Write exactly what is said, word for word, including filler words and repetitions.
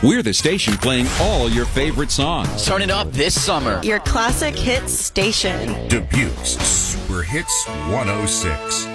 We're the station playing all your favorite songs. Turn it up this summer. Your classic hits station. Dubuque's Super Hits one oh six.